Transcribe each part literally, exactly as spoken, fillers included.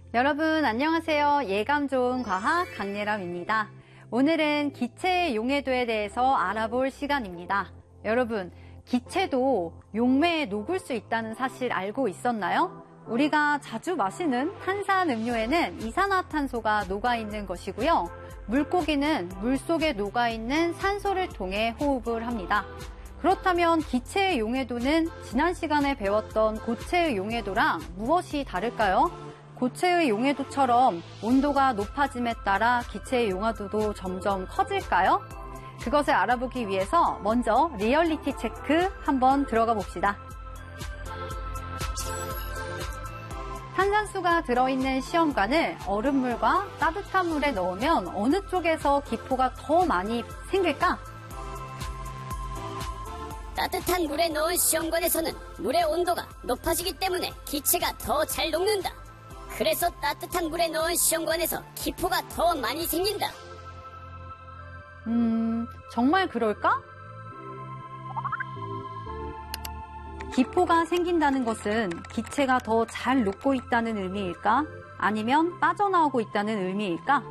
여러분 안녕하세요. 예감 좋은 과학 강예람입니다. 오늘은 기체의 용해도에 대해서 알아볼 시간입니다. 여러분, 기체도 용매에 녹을 수 있다는 사실 알고 있었나요? 우리가 자주 마시는 탄산음료에는 이산화탄소가 녹아있는 것이고요. 물고기는 물속에 녹아있는 산소를 통해 호흡을 합니다. 그렇다면 기체의 용해도는 지난 시간에 배웠던 고체의 용해도랑 무엇이 다를까요? 고체의 용해도처럼 온도가 높아짐에 따라 기체의 용해도도 점점 커질까요? 그것을 알아보기 위해서 먼저 리얼리티 체크 한번 들어가 봅시다. 탄산수가 들어있는 시험관을 얼음물과 따뜻한 물에 넣으면 어느 쪽에서 기포가 더 많이 생길까? 따뜻한 물에 넣은 시험관에서는 물의 온도가 높아지기 때문에 기체가 더 잘 녹는다. 그래서 따뜻한 물에 넣은 시험관에서 기포가 더 많이 생긴다. 음, 정말 그럴까? 기포가 생긴다는 것은 기체가 더 잘 녹고 있다는 의미일까? 아니면 빠져나오고 있다는 의미일까?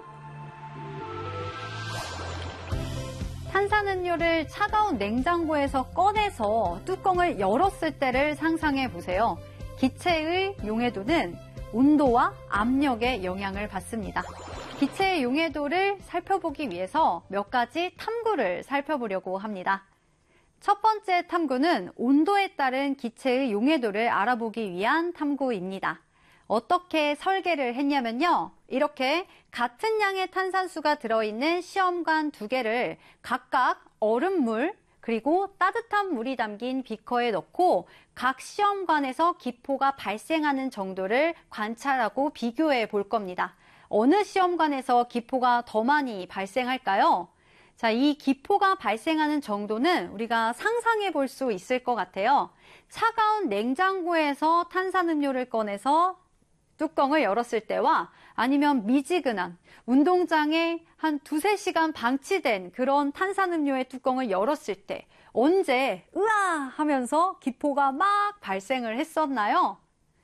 탄산음료를 차가운 냉장고에서 꺼내서 뚜껑을 열었을 때를 상상해 보세요. 기체의 용해도는 온도와 압력에 영향을 받습니다. 기체의 용해도를 살펴보기 위해서 몇 가지 탐구를 살펴보려고 합니다. 첫 번째 탐구는 온도에 따른 기체의 용해도를 알아보기 위한 탐구입니다. 어떻게 설계를 했냐면요. 이렇게 같은 양의 탄산수가 들어있는 시험관 두 개를 각각 얼음물 그리고 따뜻한 물이 담긴 비커에 넣고 각 시험관에서 기포가 발생하는 정도를 관찰하고 비교해 볼 겁니다. 어느 시험관에서 기포가 더 많이 발생할까요? 자, 이 기포가 발생하는 정도는 우리가 상상해 볼 수 있을 것 같아요. 차가운 냉장고에서 탄산음료를 꺼내서 뚜껑을 열었을 때와 아니면 미지근한 운동장에 한 두세 시간 방치된 그런 탄산음료의 뚜껑을 열었을 때 언제 으아 하면서 기포가 막 발생을 했었나요?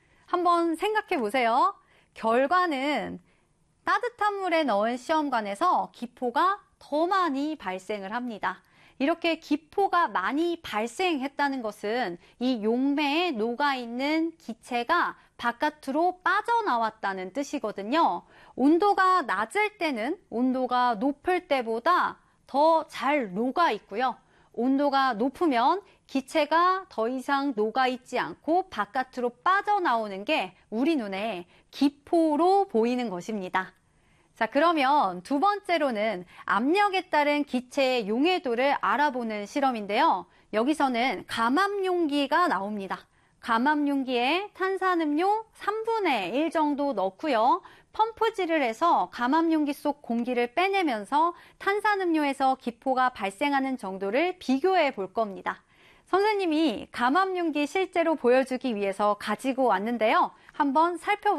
한번 생각해 보세요. 결과는 따뜻한 물에 넣은 시험관에서 기포가 더 많이 발생을 합니다. 이렇게 기포가 많이 발생했다는 것은 이 용매에 녹아있는 기체가 바깥으로 빠져나왔다는 뜻이거든요. 온도가 낮을 때는 온도가 높을 때보다 더 잘 녹아있고요. 온도가 높으면 기체가 더 이상 녹아있지 않고 바깥으로 빠져나오는 게 우리 눈에 기포로 보이는 것입니다. 자, 그러면 두 번째로는 압력에 따른 기체의 용해도를 알아보는 실험인데요. 여기서는 감압용기가 나옵니다. 감압용기에 탄산음료 삼분의 일 정도 넣고요. 펌프질을 해서 감압용기 속 공기를 빼내면서 탄산음료에서 기포가 발생하는 정도를 비교해 볼 겁니다. 선생님이 감압용기 실제로 보여주기 위해서 가지고 왔는데요. 한번 살펴보겠습니다.